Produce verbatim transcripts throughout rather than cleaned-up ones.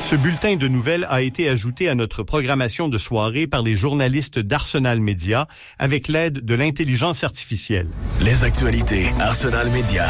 Ce bulletin de nouvelles a été ajouté à notre programmation de soirée par les journalistes d'Arsenal Média avec l'aide de l'intelligence artificielle. Les actualités Arsenal Média.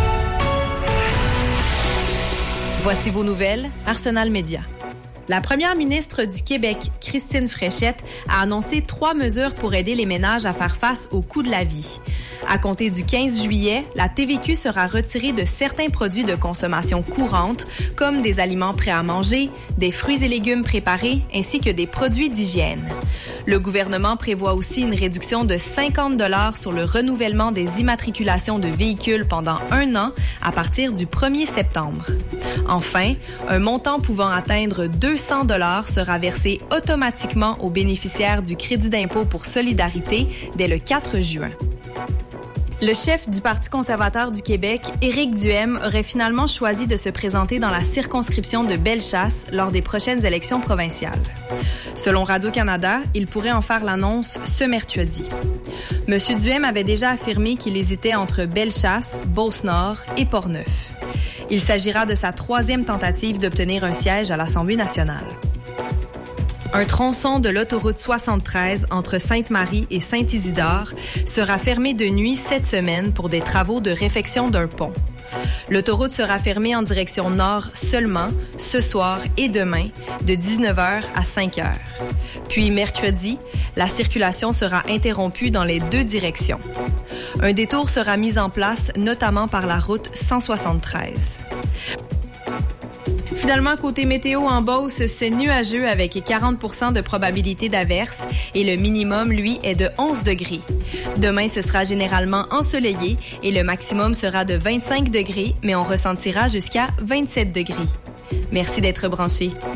Voici vos nouvelles, Arsenal Média. La première ministre du Québec, Christine Fréchette, a annoncé trois mesures pour aider les ménages à faire face au coût de la vie. À compter du quinze juillet, la T V Q sera retirée de certains produits de consommation courante, comme des aliments prêts à manger, des fruits et légumes préparés, ainsi que des produits d'hygiène. Le gouvernement prévoit aussi une réduction de cinquante dollars sur le renouvellement des immatriculations de véhicules pendant un an à partir du premier septembre. Enfin, un montant pouvant atteindre deux cents dollars sera versé automatiquement aux bénéficiaires du crédit d'impôt pour solidarité dès le quatre juin. Le chef du Parti conservateur du Québec, Éric Duhaime, aurait finalement choisi de se présenter dans la circonscription de Bellechasse lors des prochaines élections provinciales. Selon Radio-Canada, il pourrait en faire l'annonce ce mercredi. M. Duhaime avait déjà affirmé qu'il hésitait entre Bellechasse, Beauce-Nord et Portneuf. Il s'agira de sa troisième tentative d'obtenir un siège à l'Assemblée nationale. Un tronçon de l'autoroute soixante-treize entre Sainte-Marie et Saint-Isidore sera fermé de nuit cette semaine pour des travaux de réfection d'un pont. L'autoroute sera fermée en direction nord seulement ce soir et demain de dix-neuf heures à cinq heures. Puis mercredi, la circulation sera interrompue dans les deux directions. Un détour sera mis en place notamment par la route cent soixante-treize. Finalement, côté météo en Beauce, c'est nuageux avec quarante pour cent de probabilité d'averse et le minimum, lui, est de onze degrés. Demain, ce sera généralement ensoleillé et le maximum sera de vingt-cinq degrés, mais on ressentira jusqu'à vingt-sept degrés. Merci d'être branchés.